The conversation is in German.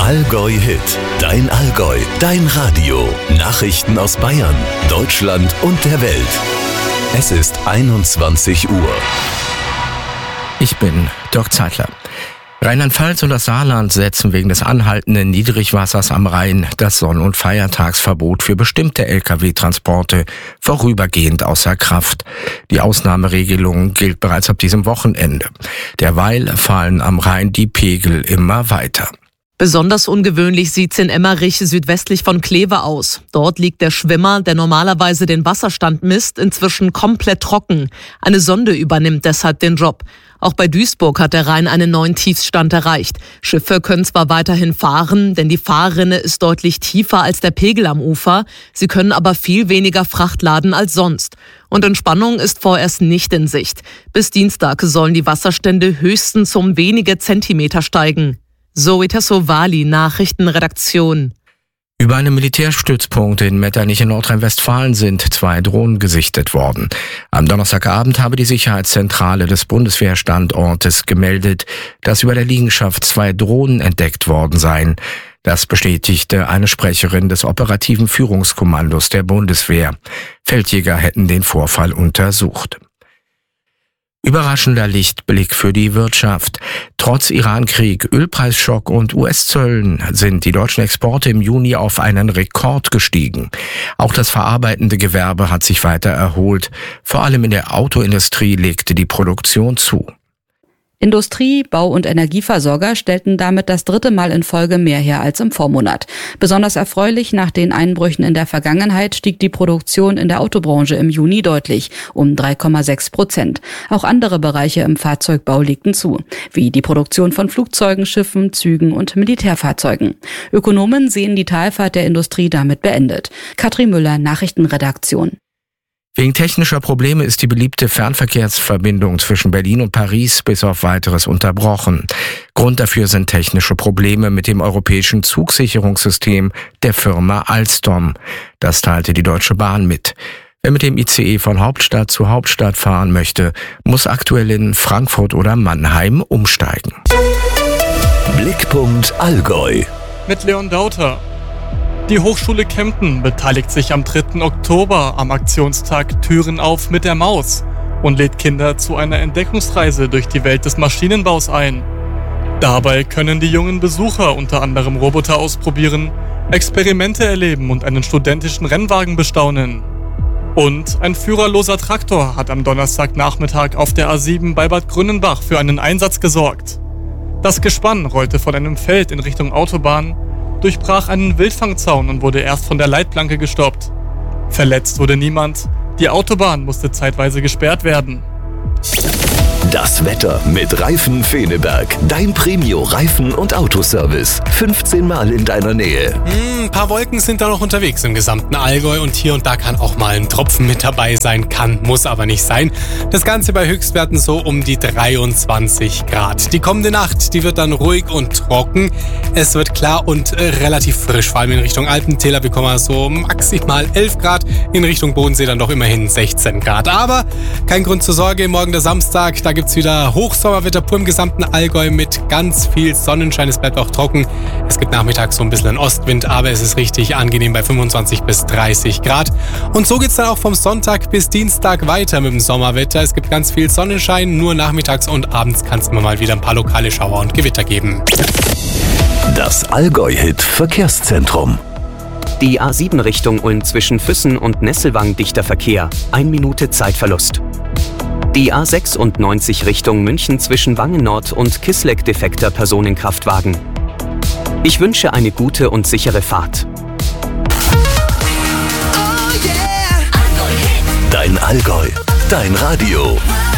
Allgäu Hit, dein Allgäu, dein Radio. Nachrichten aus Bayern, Deutschland und der Welt. Es ist 21 Uhr. Ich bin Dirk Zeitler. Rheinland-Pfalz und das Saarland setzen wegen des anhaltenden Niedrigwassers am Rhein das Sonn- und Feiertagsverbot für bestimmte Lkw-Transporte vorübergehend außer Kraft. Die Ausnahmeregelung gilt bereits ab diesem Wochenende. Derweil fallen am Rhein die Pegel immer weiter. Besonders ungewöhnlich sieht's in Emmerich südwestlich von Kleve aus. Dort liegt der Schwimmer, der normalerweise den Wasserstand misst, inzwischen komplett trocken. Eine Sonde übernimmt deshalb den Job. Auch bei Duisburg hat der Rhein einen neuen Tiefstand erreicht. Schiffe können zwar weiterhin fahren, denn die Fahrrinne ist deutlich tiefer als der Pegel am Ufer. Sie können aber viel weniger Fracht laden als sonst. Und Entspannung ist vorerst nicht in Sicht. Bis Dienstag sollen die Wasserstände höchstens um wenige Zentimeter steigen. Zoe Tassovali, Nachrichtenredaktion. Über einem Militärstützpunkt in Metternich in Nordrhein-Westfalen sind 2 Drohnen gesichtet worden. Am Donnerstagabend habe die Sicherheitszentrale des Bundeswehrstandortes gemeldet, dass über der Liegenschaft 2 Drohnen entdeckt worden seien. Das bestätigte eine Sprecherin des operativen Führungskommandos der Bundeswehr. Feldjäger hätten den Vorfall untersucht. Überraschender Lichtblick für die Wirtschaft. Trotz Iran-Krieg, Ölpreisschock und US-Zöllen sind die deutschen Exporte im Juni auf einen Rekord gestiegen. Auch das verarbeitende Gewerbe hat sich weiter erholt. Vor allem in der Autoindustrie legte die Produktion zu. Industrie, Bau- und Energieversorger stellten damit das 3. Mal in Folge mehr her als im Vormonat. Besonders erfreulich, nach den Einbrüchen in der Vergangenheit stieg die Produktion in der Autobranche im Juni deutlich, um 3,6%. Auch andere Bereiche im Fahrzeugbau legten zu, wie die Produktion von Flugzeugen, Schiffen, Zügen und Militärfahrzeugen. Ökonomen sehen die Talfahrt der Industrie damit beendet. Katrin Müller, Nachrichtenredaktion. Wegen technischer Probleme ist die beliebte Fernverkehrsverbindung zwischen Berlin und Paris bis auf Weiteres unterbrochen. Grund dafür sind technische Probleme mit dem europäischen Zugsicherungssystem der Firma Alstom. Das teilte die Deutsche Bahn mit. Wer mit dem ICE von Hauptstadt zu Hauptstadt fahren möchte, muss aktuell in Frankfurt oder Mannheim umsteigen. Blickpunkt Allgäu. Mit Leon Dauter. Die Hochschule Kempten beteiligt sich am 3. Oktober am Aktionstag Türen auf mit der Maus und lädt Kinder zu einer Entdeckungsreise durch die Welt des Maschinenbaus ein. Dabei können die jungen Besucher unter anderem Roboter ausprobieren, Experimente erleben und einen studentischen Rennwagen bestaunen. Und ein führerloser Traktor hat am Donnerstagnachmittag auf der A7 bei Bad Grünnenbach für einen Einsatz gesorgt. Das Gespann rollte von einem Feld in Richtung Autobahn, durchbrach einen Wildfangzaun und wurde erst von der Leitplanke gestoppt. Verletzt wurde niemand, die Autobahn musste zeitweise gesperrt werden. Das Wetter mit Reifen Feneberg. Dein Premio-Reifen- und Autoservice. 15 Mal in deiner Nähe. Ein paar Wolken sind da noch unterwegs im gesamten Allgäu und hier und da kann auch mal ein Tropfen mit dabei sein. Kann, muss aber nicht sein. Das Ganze bei Höchstwerten so um die 23 Grad. Die kommende Nacht, die wird dann ruhig und trocken. Es wird klar und relativ frisch. Vor allem in Richtung Alpentäler bekommen wir so maximal 11 Grad. In Richtung Bodensee dann doch immerhin 16 Grad. Aber kein Grund zur Sorge. Morgen der Samstag, da gibt's wieder Hochsommerwetter pur im gesamten Allgäu mit ganz viel Sonnenschein. Es bleibt auch trocken. Es gibt nachmittags so ein bisschen einen Ostwind, aber es ist richtig angenehm bei 25 bis 30 Grad. Und so geht's dann auch vom Sonntag bis Dienstag weiter mit dem Sommerwetter. Es gibt ganz viel Sonnenschein, nur nachmittags und abends kann es immer mal wieder ein paar lokale Schauer und Gewitter geben. Das Allgäu-Hit Verkehrszentrum. Die A7 Richtung Ulm zwischen Füssen und Nesselwang dichter Verkehr. 1 Minute Zeitverlust. Die A96 Richtung München zwischen Wangen Nord und Kisleck defekter Personenkraftwagen. Ich wünsche eine gute und sichere Fahrt. Dein Allgäu, dein Radio.